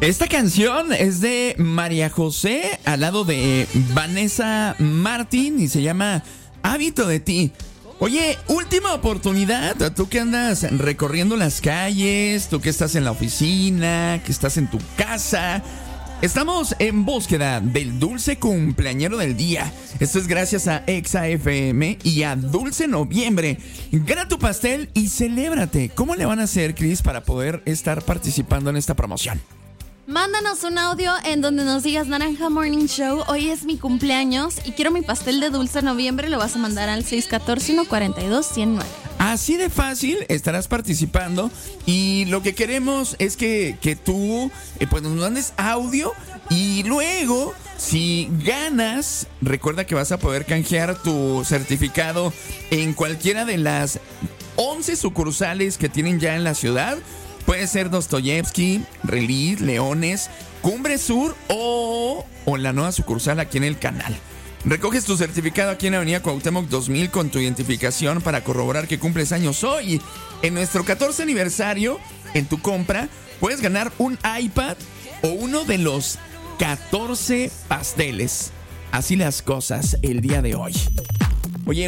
Esta canción es de María José al lado de Vanessa Martín y se llama Hábito de ti. Oye, última oportunidad, tú que andas recorriendo las calles, tú que estás en la oficina, que estás en tu casa. Estamos en búsqueda del dulce cumpleañero del día. Esto es gracias a Exa FM y a Dulce Noviembre. Gana tu pastel y celébrate. ¿Cómo le van a hacer, Cris, para poder estar participando en esta promoción? Mándanos un audio en donde nos digas: Naranja Morning Show, hoy es mi cumpleaños y quiero mi pastel de Dulce Noviembre. Lo vas a mandar al 614-142-109. Así de fácil estarás participando y lo que queremos es que tú pues nos mandes audio y luego, si ganas, recuerda que vas a poder canjear tu certificado en cualquiera de las 11 sucursales que tienen ya en la ciudad. Puede ser Dostoyevsky, Relis, Leones, Cumbre Sur o la nueva sucursal aquí en el canal. Recoges tu certificado aquí en la avenida Cuauhtémoc 2000 con tu identificación para corroborar que cumples años hoy. En nuestro 14 aniversario, en tu compra, puedes ganar un iPad o uno de los 14 pasteles. Así las cosas el día de hoy. Oye,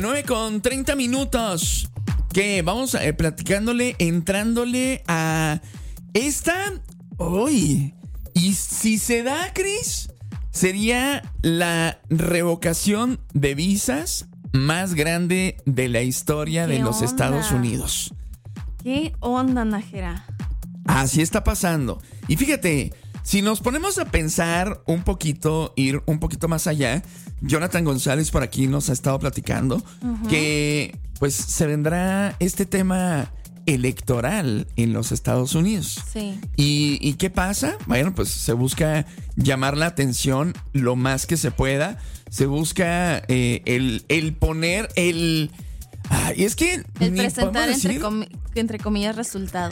9:30. Que vamos platicándole, entrándole a esta hoy. Y si se da, Cris, sería la revocación de visas más grande de la historia de los Estados Unidos. ¿Qué onda, Najera? Así está pasando. Y fíjate, si nos ponemos a pensar un poquito, ir un poquito más allá, Jonathan González por aquí nos ha estado platicando que pues se vendrá este tema electoral en los Estados Unidos. Sí. ¿Y qué pasa? Bueno, pues se busca llamar la atención lo más que se pueda. Se busca el poner el... Y es que... El presentar entre comillas resultados.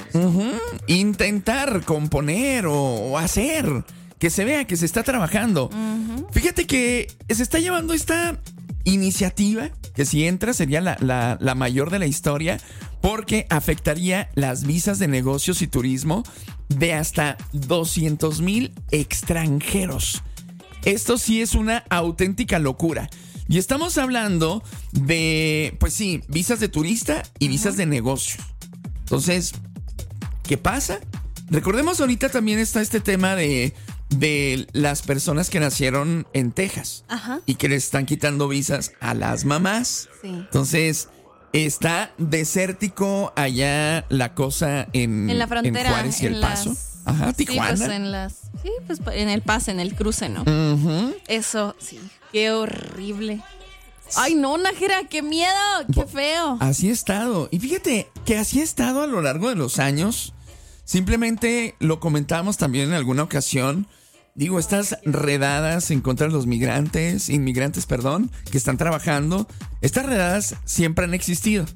Intentar componer o hacer que se vea que se está trabajando. Fíjate que se está llevando esta iniciativa que si entra sería la mayor de la historia porque afectaría las visas de negocios y turismo de hasta 200,000 extranjeros. Esto sí es una auténtica locura. Y estamos hablando de, pues sí, visas de turista y visas de negocios. Entonces, ¿qué pasa? Recordemos ahorita también está este tema de las personas que nacieron en Texas y que le están quitando visas a las mamás. Sí. Entonces, está desértico allá la cosa en la frontera, en Juárez y El Paso. Tijuana. Sí, pues en El Paso, en el cruce, ¿no? Eso, sí, qué horrible. Ay, no, Najera, qué miedo, qué feo. Así ha estado. Y fíjate que así ha estado a lo largo de los años. Simplemente lo comentamos también en alguna ocasión. Digo, estas redadas en contra de los inmigrantes, que están trabajando, estas redadas siempre han existido.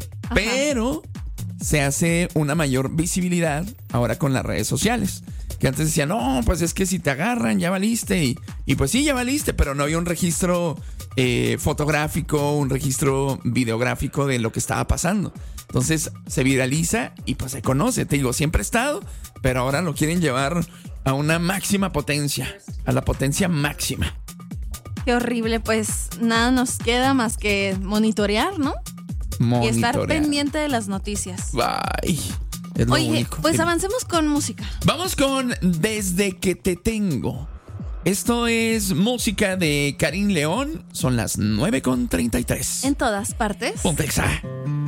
Pero se hace una mayor visibilidad ahora con las redes sociales. Que antes decían, no, pues es que si te agarran ya valiste. Y pues sí, ya valiste, pero no había un registro fotográfico, un registro videográfico de lo que estaba pasando. Entonces se viraliza y pues se conoce. Te digo, siempre ha estado, pero ahora lo quieren llevar a una máxima potencia, a la potencia máxima. Qué horrible, pues nada nos queda más que monitorear, ¿no? Y estar pendiente de las noticias. Bye. Es lo único. Pues avancemos con música. Vamos con Desde que te tengo. Esto es música de Karim León. Son las 9:33. En todas partes. Ponte Exa.